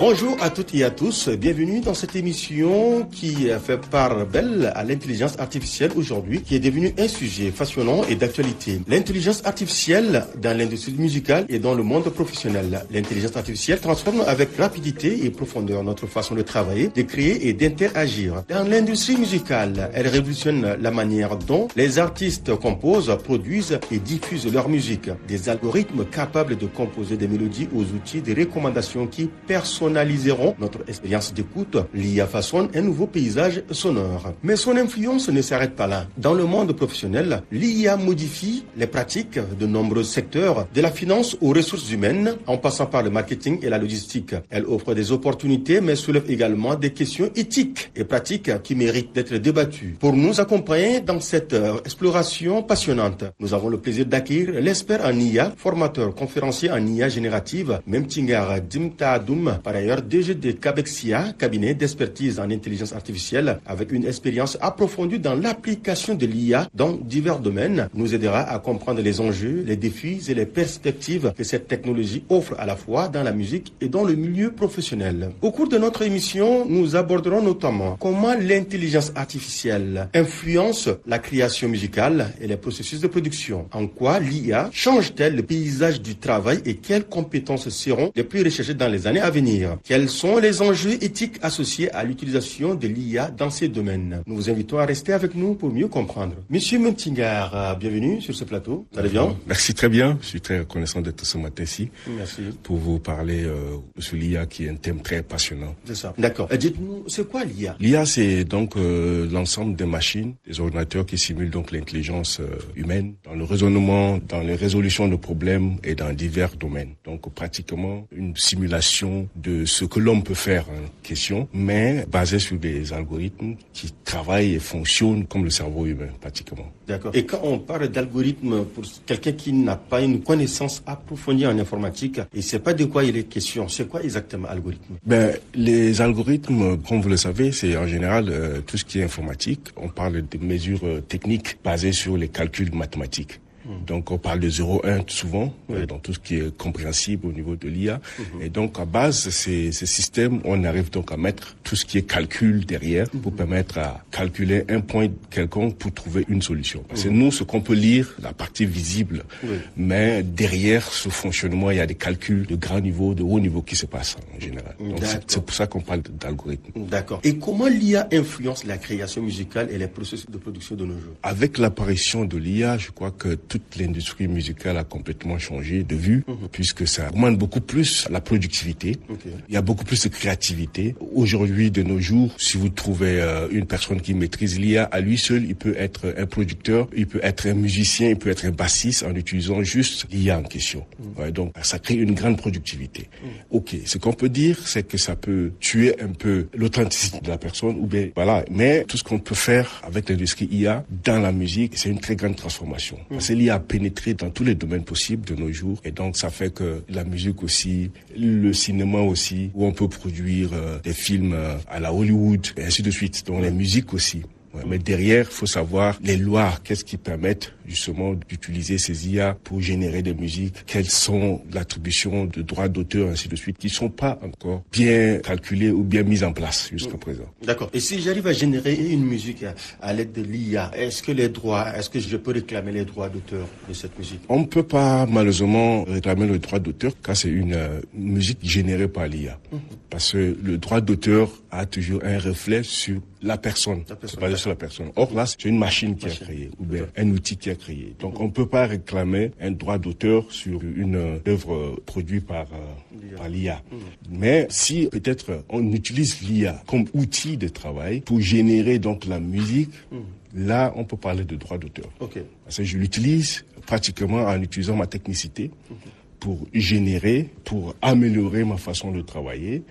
Bonjour à toutes et à tous, bienvenue dans cette émission qui fait part belle à l'intelligence artificielle aujourd'hui, qui est devenue un sujet passionnant et d'actualité. L'intelligence artificielle dans l'industrie musicale et dans le monde professionnel. L'intelligence artificielle transforme avec rapidité et profondeur notre façon de travailler, de créer et d'interagir. Dans l'industrie musicale, elle révolutionne la manière dont les artistes composent, produisent et diffusent leur musique. Des algorithmes capables de composer des mélodies aux outils de recommandation qui personnaliseront notre expérience d'écoute. L'IA façonne un nouveau paysage sonore. Mais son influence ne s'arrête pas là. Dans le monde professionnel, l'IA modifie les pratiques de nombreux secteurs, de la finance aux ressources humaines, en passant par le marketing et la logistique. Elle offre des opportunités, mais soulève également des questions éthiques et pratiques qui méritent d'être débattues. Pour nous accompagner dans cette exploration passionnante, nous avons le plaisir d'accueillir l'expert en IA, formateur, conférencier en IA générative, Memtingar Dimtadoum, par ailleurs DG de Cabexia, cabinet d'expertise en intelligence artificielle, avec une expérience approfondie dans l'application de l'IA dans divers domaines, nous aidera à comprendre les enjeux, les défis et les perspectives que cette technologie offre à la fois dans la musique et dans le milieu professionnel. Au cours de notre émission, nous aborderons notamment comment l'intelligence artificielle influence la création musicale et les processus de production. En quoi l'IA change-t-elle le paysage du travail et quelles compétences seront les plus recherchées dans les années à venir? Quels sont les enjeux éthiques associés à l'utilisation de l'IA dans ces domaines? Nous vous invitons à rester avec nous pour mieux comprendre. Monsieur Memtingar, bienvenue sur ce plateau. Vous allez bien? Merci, très bien. Je suis très reconnaissant d'être ce matin ici. Merci. Pour vous parler sur l'IA qui est un thème très passionnant. C'est ça. D'accord. Dites-nous, c'est quoi l'IA? L'IA, c'est donc l'ensemble des machines, des ordinateurs qui simulent donc l'intelligence humaine dans le raisonnement, dans les résolutions de problèmes et dans divers domaines. Donc pratiquement une simulation de ce que l'homme peut faire en question, mais basé sur des algorithmes qui travaillent et fonctionnent comme le cerveau humain, pratiquement. D'accord. Et quand on parle d'algorithme, pour quelqu'un qui n'a pas une connaissance approfondie en informatique, et ne sait pas de quoi il est question, c'est quoi exactement algorithme? Les algorithmes, comme vous le savez, c'est en général tout ce qui est informatique. On parle de mesures techniques basées sur les calculs mathématiques. Donc on parle de 0,1 souvent, dans tout ce qui est compréhensible au niveau de l'IA. Et donc à base, ces systèmes, on arrive donc à mettre tout ce qui est calcul derrière pour permettre à calculer un point quelconque pour trouver une solution. Parce que nous, ce qu'on peut lire, la partie visible, mais derrière ce fonctionnement, il y a des calculs de grand niveau, de haut niveau qui se passent en général. Donc c'est pour ça qu'on parle d'algorithme. D'accord. Et comment l'IA influence la création musicale et les processus de production de nos jours? Avec l'apparition de l'IA, je crois que toute l'industrie musicale a complètement changé de vue, puisque ça augmente beaucoup plus la productivité. Il y a beaucoup plus de créativité. Aujourd'hui, de nos jours, si vous trouvez une personne qui maîtrise l'IA, à lui seul, il peut être un producteur, il peut être un musicien, il peut être un bassiste en utilisant juste l'IA en question. Donc, ça crée une grande productivité. Ok, ce qu'on peut dire, c'est que ça peut tuer un peu l'authenticité de la personne, ou bien, voilà. Mais tout ce qu'on peut faire avec l'industrie IA dans la musique, c'est une très grande transformation. Parce que l'IA a pénétré dans tous les domaines possibles de nos jours, et donc ça fait que la musique aussi, le cinéma aussi, où on peut produire des films à la Hollywood, et ainsi de suite. Donc les musiques aussi. Mais derrière, il faut savoir les lois, qu'est-ce qui permettent justement d'utiliser ces IA pour générer des musiques, quelles sont l'attribution de droits d'auteur, ainsi de suite, qui sont pas encore bien calculées ou bien mises en place jusqu'à présent. D'accord. Et si j'arrive à générer une musique à l'aide de l'IA, est-ce que je peux réclamer les droits d'auteur de cette musique? On ne peut pas malheureusement réclamer le droit d'auteur car c'est une musique générée par l'IA. Parce que le droit d'auteur a toujours un reflet sur la personne. C'est basé sur la personne. Or là, c'est une machine qui a créé, ou bien un outil qui a créé. Donc on ne peut pas réclamer un droit d'auteur sur une œuvre produite par l'IA. Mais si peut-être on utilise l'IA comme outil de travail pour générer donc la musique, là on peut parler de droit d'auteur. Parce que je l'utilise pratiquement en utilisant ma technicité pour générer, pour améliorer ma façon de travailler.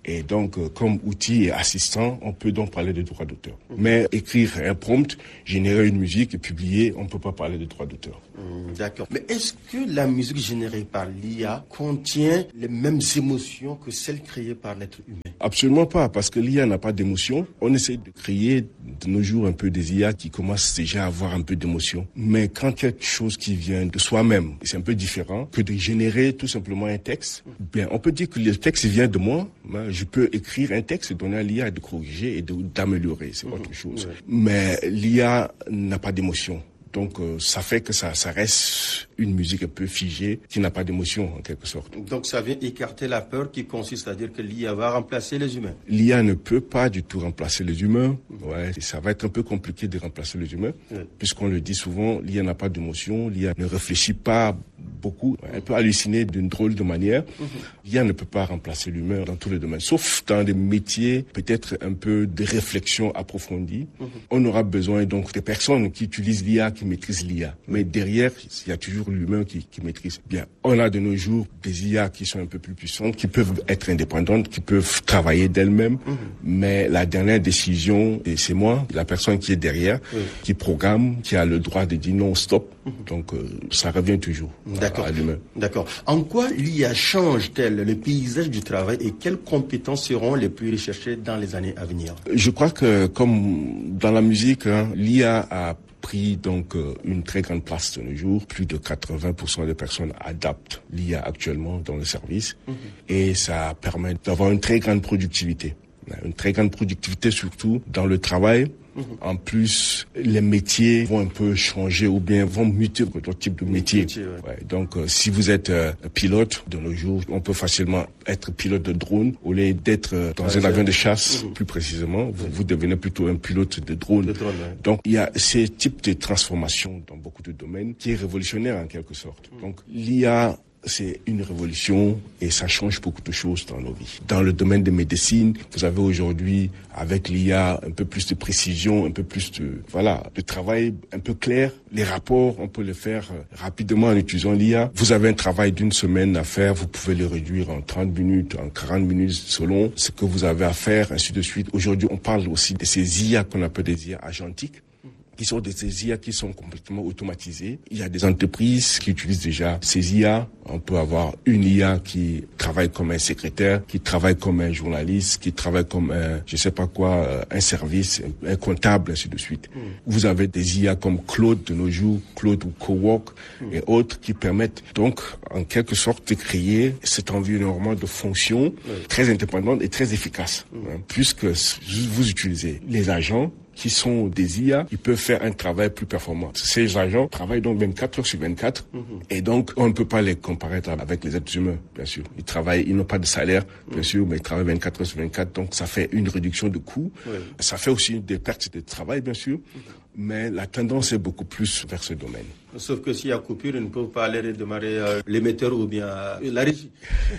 Et donc, comme outil et assistant, on peut donc parler de droit d'auteur. Mais écrire un prompt, générer une musique et publier, on ne peut pas parler de droit d'auteur. D'accord. Mais est-ce que la musique générée par l'IA contient les mêmes émotions que celles créées par l'être humain? Absolument pas, parce que l'IA n'a pas d'émotion. On essaie de créer de nos jours un peu des IA qui commencent déjà à avoir un peu d'émotion. Mais quand quelque chose qui vient de soi-même, c'est un peu différent que de générer tout simplement un texte. Bien, on peut dire que le texte vient de moi. Je peux écrire un texte et donner à l'IA de corriger et d'améliorer. C'est autre chose. Mais l'IA n'a pas d'émotion. Donc, ça fait que ça reste une musique un peu figée, qui n'a pas d'émotion, en quelque sorte. Donc, ça vient écarter la peur qui consiste à dire que l'IA va remplacer les humains. L'IA ne peut pas du tout remplacer les humains. Ouais, ça va être un peu compliqué de remplacer les humains, puisqu'on le dit souvent, l'IA n'a pas d'émotion, l'IA ne réfléchit pas beaucoup. Elle peut halluciner d'une drôle de manière. L'IA ne peut pas remplacer l'humain dans tous les domaines, sauf dans des métiers, peut-être un peu de réflexion approfondie. On aura besoin donc des personnes qui utilisent l'IA, qui maîtrisent l'IA. Mais derrière, il y a toujours l'humain qui maîtrise. Bien, on a de nos jours des IA qui sont un peu plus puissantes, qui peuvent être indépendantes, qui peuvent travailler d'elles-mêmes. Mais la dernière décision, et c'est moi, la personne qui est derrière, qui programme, qui a le droit de dire non, stop. Donc, ça revient toujours à l'humain. D'accord. En quoi l'IA change-t-elle le paysage du travail et quelles compétences seront les plus recherchées dans les années à venir? Je crois que, comme dans la musique, l'IA a pris donc une très grande place de nos jours. Plus de 80% des personnes adaptent l'IA actuellement dans le service et ça permet d'avoir une très grande productivité. Une très grande productivité surtout dans le travail. En plus, les métiers vont un peu changer ou bien vont muter votre type de métier. Donc, si vous êtes pilote de nos jours, on peut facilement être pilote de drone au lieu d'être dans un avion de chasse, plus précisément. Vous devenez plutôt un pilote de drone. Donc, il y a ces types de transformations dans beaucoup de domaines qui est révolutionnaire en quelque sorte. Donc, l'IA, c'est une révolution et ça change beaucoup de choses dans nos vies. Dans le domaine de médecine, vous avez aujourd'hui, avec l'IA, un peu plus de précision, un peu plus de travail un peu clair. Les rapports, on peut les faire rapidement en utilisant l'IA. Vous avez un travail d'une semaine à faire, vous pouvez le réduire en 30 minutes, en 40 minutes, selon ce que vous avez à faire, ainsi de suite. Aujourd'hui, on parle aussi de ces IA qu'on appelle des IA agentiques, qui sont des IA qui sont complètement automatisées. Il y a des entreprises qui utilisent déjà ces IA. On peut avoir une IA qui travaille comme un secrétaire, qui travaille comme un journaliste, qui travaille comme un service, un comptable, ainsi de suite. Vous avez des IA comme Claude de nos jours, Claude ou Cowork et autres qui permettent donc en quelque sorte de créer cet environnement de fonction très indépendante et très efficace. Puisque vous utilisez les agents qui sont des IA, ils peuvent faire un travail plus performant. Ces agents travaillent donc 24 heures sur 24 et donc on ne peut pas les comparer avec les êtres humains, bien sûr. Ils n'ont pas de salaire, bien sûr, mais ils travaillent 24 heures sur 24, donc ça fait une réduction de coûts. Ça fait aussi des pertes de travail, bien sûr, mais la tendance est beaucoup plus vers ce domaine. Sauf que s'il y a coupure, ils ne peuvent pas aller redémarrer l'émetteur ou bien la régie.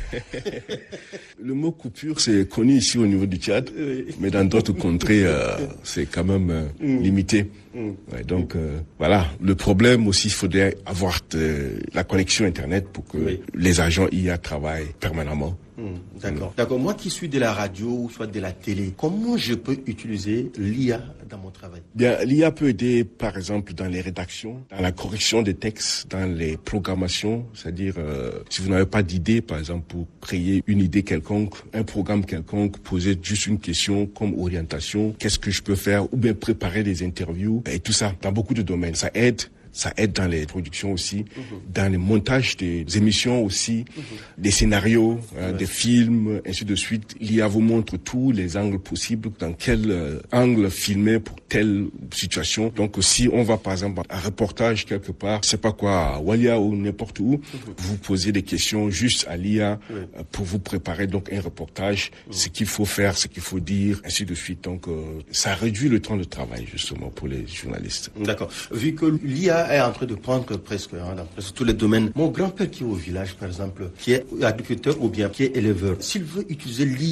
Le mot coupure, c'est connu ici au niveau du Tchad, mais dans d'autres contrées, c'est quand même limité. Donc voilà, le problème aussi, il faudrait avoir la connexion Internet pour que les agents IA travaillent permanemment. D'accord. Moi qui suis de la radio ou soit de la télé, comment je peux utiliser l'IA dans mon travail? Bien, l'IA peut aider, par exemple, dans les rédactions, dans la correction des textes, dans les programmations. C'est-à-dire, si vous n'avez pas d'idée, par exemple, pour créer une idée quelconque, un programme quelconque, poser juste une question comme orientation, qu'est-ce que je peux faire, ou bien préparer des interviews, et tout ça, dans beaucoup de domaines. Ça aide dans les productions aussi, dans les montages des émissions aussi, des scénarios, des films, ainsi de suite. L'IA vous montre tous les angles possibles, dans quel angle filmer pour telle situation. Donc si on va par exemple un reportage quelque part, je sais pas quoi, à Walia ou n'importe où, vous posez des questions juste à l'IA pour vous préparer donc un reportage, ce qu'il faut faire, ce qu'il faut dire, ainsi de suite. Donc ça réduit le temps de travail justement pour les journalistes. D'accord. Vu que l'IA est en train de prendre presque dans presque tous les domaines. Mon grand-père qui est au village, par exemple, qui est agriculteur ou bien qui est éleveur, s'il veut utiliser l'IA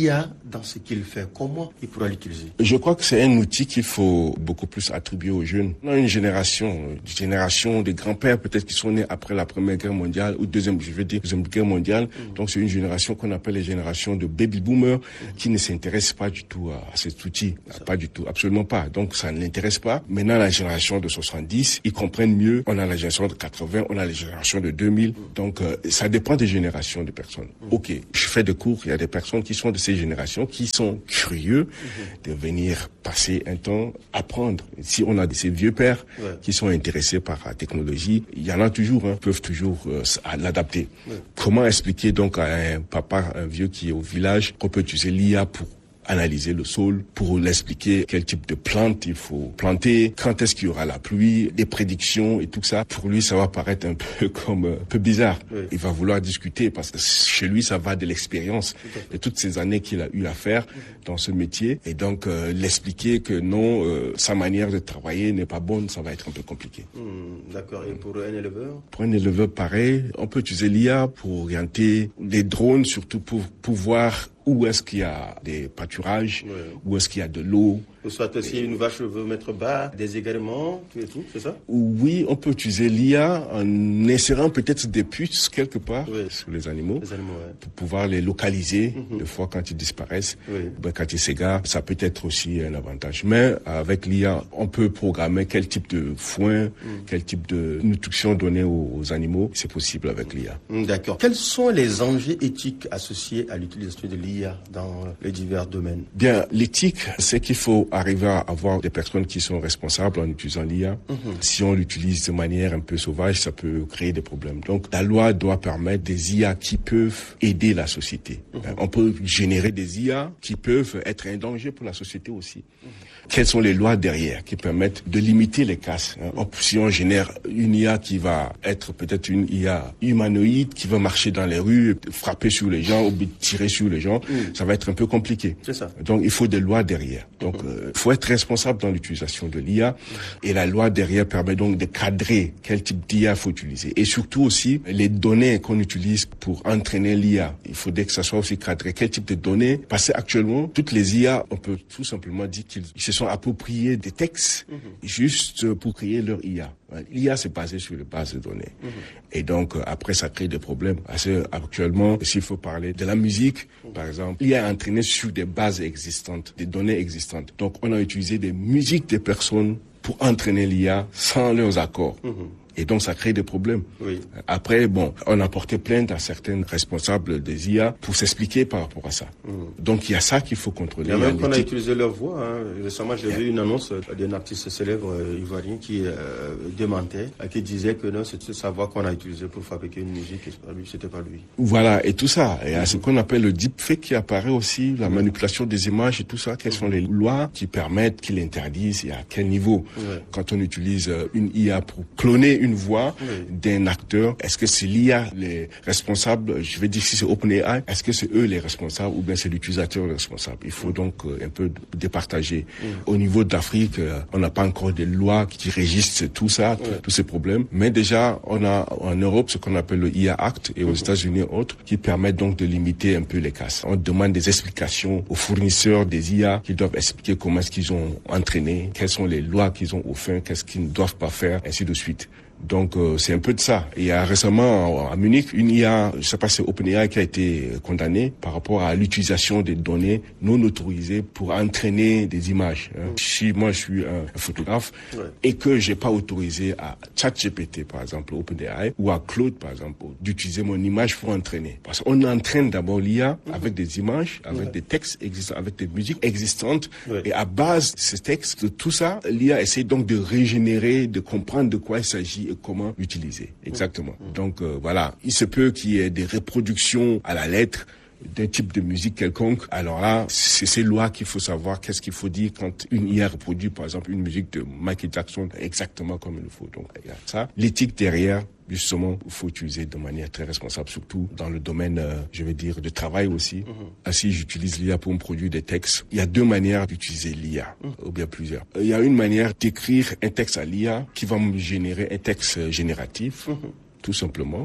dans ce qu'il fait, comment il pourra l'utiliser? Je crois que c'est un outil qu'il faut beaucoup plus attribuer aux jeunes. On a une génération des grands-pères peut-être qui sont nés après la Première Guerre mondiale ou Deuxième Guerre mondiale. Donc c'est une génération qu'on appelle les générations de baby-boomers qui ne s'intéressent pas du tout à cet outil. Pas du tout, absolument pas. Donc ça ne l'intéresse pas. Maintenant, la génération de 70, ils comprennent mieux. On a la génération de 80, on a la génération de 2000. Donc ça dépend des générations de personnes. Ok, je fais des cours, il y a des personnes qui sont de ces générations qui sont curieux de venir passer un temps, apprendre. Si on a ces vieux pères qui sont intéressés par la technologie, il y en a toujours, peuvent toujours l'adapter. Comment expliquer donc à un papa, un vieux qui est au village, qu'on peut utiliser l'IA pour analyser le sol, pour l'expliquer quel type de plante il faut planter, quand est-ce qu'il y aura la pluie, les prédictions et tout ça. Pour lui, ça va paraître un peu bizarre. Il va vouloir discuter parce que chez lui, ça va de l'expérience de toutes ces années qu'il a eu à faire dans ce métier. Et donc, l'expliquer que non, sa manière de travailler n'est pas bonne, ça va être un peu compliqué. D'accord. Et pour un éleveur? Pour un éleveur, pareil, on peut utiliser l'IA pour orienter les drones, surtout pour pouvoir où est-ce qu'il y a des pâturages, où est-ce qu'il y a de l'eau. Soit si une vache veut mettre bas, des égarements, tout et tout, c'est ça? Oui, on peut utiliser l'IA en insérant peut-être des puces quelque part sur les animaux pour pouvoir les localiser, des fois quand ils disparaissent, quand ils s'égarent, ça peut être aussi un avantage. Mais avec l'IA, on peut programmer quel type de foin, quel type de nutrition donner aux animaux, c'est possible avec l'IA. D'accord. Quels sont les enjeux éthiques associés à l'utilisation de l'IA dans les divers domaines? Bien, l'éthique, c'est qu'il faut arriver à avoir des personnes qui sont responsables en utilisant l'IA. Si on l'utilise de manière un peu sauvage, ça peut créer des problèmes. Donc, la loi doit permettre des IA qui peuvent aider la société. On peut générer des IA qui peuvent être un danger pour la société aussi. Quelles sont les lois derrière qui permettent de limiter les casses? Si on génère une IA qui va être peut-être une IA humanoïde, qui va marcher dans les rues, frapper sur les gens ou tirer sur les gens, ça va être un peu compliqué. C'est ça. Donc, il faut des lois derrière. Donc, il faut être responsable dans l'utilisation de l'IA. Et la loi derrière permet donc de cadrer quel type d'IA faut utiliser. Et surtout aussi, les données qu'on utilise pour entraîner l'IA. Il faudrait que ça soit aussi cadré. Quel type de données? Parce qu'actuellement, toutes les IA, on peut tout simplement dire qu'ils se sont appropriés des textes juste pour créer leur IA. L'IA, c'est basé sur les bases de données. Et donc, après, ça crée des problèmes. Parce que, actuellement, s'il faut parler de la musique, par exemple, l'IA est entraîné sur des bases existantes, des données existantes. Donc, on a utilisé des musiques des personnes pour entraîner l'IA sans leurs accords. Et donc, ça crée des problèmes. Après, on a porté plainte à certains responsables des IA pour s'expliquer par rapport à ça. Donc, il y a ça qu'il faut contrôler. Il y a même qu'on a utilisé leur voix. Récemment, j'ai vu une annonce d'un artiste célèbre ivoirien qui démentait, qui disait que non, c'est sa voix qu'on a utilisée pour fabriquer une musique. C'était pas lui. Voilà, et tout ça. Et à ce qu'on appelle le deepfake qui apparaît aussi, la manipulation des images et tout ça. Quelles sont les lois qui permettent, qui l'interdisent et à quel niveau? Quand on utilise une IA pour cloner une voix d'un acteur, est-ce que c'est l'IA les responsables? Je vais dire si c'est OpenAI, est-ce que c'est eux les responsables ou bien c'est l'utilisateur le responsable? Il faut donc un peu départager. Au niveau d'Afrique, on n'a pas encore des lois qui régissent tout ça, tous ces problèmes. Mais déjà, on a en Europe ce qu'on appelle le IA Act et aux États-Unis et autres qui permettent donc de limiter un peu les casses. On demande des explications aux fournisseurs des IA qui doivent expliquer comment est-ce qu'ils ont entraîné, quelles sont les lois qu'ils ont au fin, qu'est-ce qu'ils ne doivent pas faire, ainsi de suite. Donc c'est un peu de ça. Il y a récemment à Munich une IA, je sais pas si c'est OpenAI qui a été condamnée par rapport à l'utilisation des données non autorisées pour entraîner des images. Si moi je suis un photographe et que j'ai pas autorisé à ChatGPT par exemple, OpenAI ou à Claude par exemple d'utiliser mon image pour entraîner. Parce qu'on entraîne d'abord l'IA avec des images, avec des textes existants, avec des musiques existantes et à base de ces textes, de tout ça, l'IA essaie donc de régénérer, de comprendre de quoi il s'agit et comment l'utiliser. Exactement. Donc voilà, il se peut qu'il y ait des reproductions à la lettre d'un type de musique quelconque. Alors là, c'est ces lois qu'il faut savoir, qu'est-ce qu'il faut dire quand une IA reproduit par exemple une musique de Michael Jackson exactement comme il le faut. Donc il y a ça. L'éthique derrière, justement, il faut utiliser de manière très responsable, surtout dans le domaine, je vais dire, de travail aussi. Si j'utilise l'IA pour me produire des textes, il y a deux manières d'utiliser l'IA, ou bien plusieurs. Il y a une manière d'écrire un texte à l'IA qui va me générer un texte génératif, tout simplement.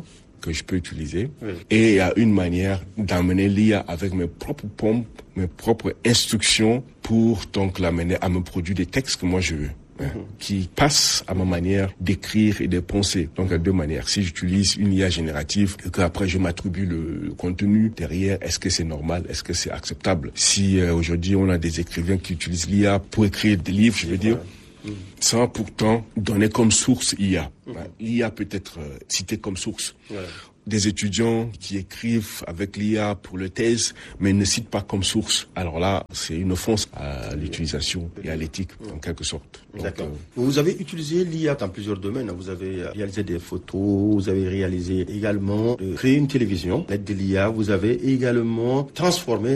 que je peux utiliser. Et il y a une manière d'amener l'IA avec mes propres prompts, mes propres instructions pour donc l'amener à me produire des textes que moi je veux. Qui passent à ma manière d'écrire et de penser. Donc, il y a deux manières. Si j'utilise une IA générative et qu'après je m'attribue le contenu derrière, est-ce que c'est normal? Est-ce que c'est acceptable? Si aujourd'hui on a des écrivains qui utilisent l'IA pour écrire des livres, je veux dire, sans pourtant donner comme source IA. L'IA peut être citée comme source. Des étudiants qui écrivent avec l'IA pour le thèse, mais ne citent pas comme source. Alors là, c'est une offense à l'utilisation et à l'éthique, en quelque sorte. D'accord. Vous avez utilisé l'IA dans plusieurs domaines. Vous avez réalisé des photos, vous avez réalisé également créé une télévision. L'aide de l'IA, vous avez également transformé